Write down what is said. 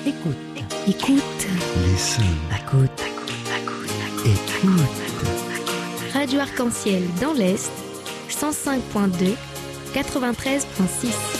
Écoute. Écoute. Listen. Écoute. Écoute. Radio Arc-en-Ciel dans l'Est, 105.2, 93.6.